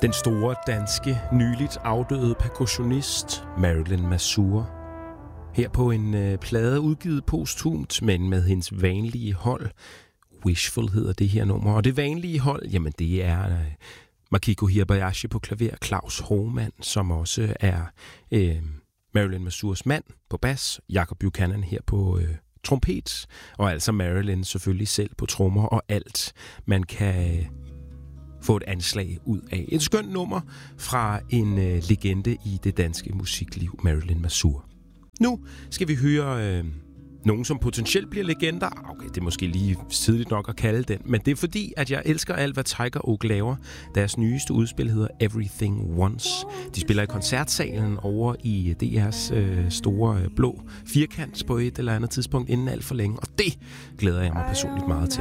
Den store danske, nyligt afdøde percussionist Marilyn Masur. Her på en plade udgivet posthumt, men med hendes vanlige hold. Wishful hedder det her nummer. Og det vanlige hold, jamen det er Makiko Hirabayashi på klaver, Claus Hohmann, som også er Marilyn Masurs mand på bas, Jacob Buchanan her på trompet, og altså Marilyn selvfølgelig selv på trommer, og alt man kan få et anslag ud af. Et skønt nummer fra en legende i det danske musikliv, Marilyn Masur. Nu skal vi høre nogen, som potentielt bliver legender. Okay, det er måske lige tidligt nok at kalde den, men det er fordi, at jeg elsker alt, hvad Tiger Oak laver. Deres nyeste udspil hedder Everything Once. De spiller i koncertsalen over i DR's store blå firkant på et eller andet tidspunkt inden alt for længe, og det glæder jeg mig personligt meget til.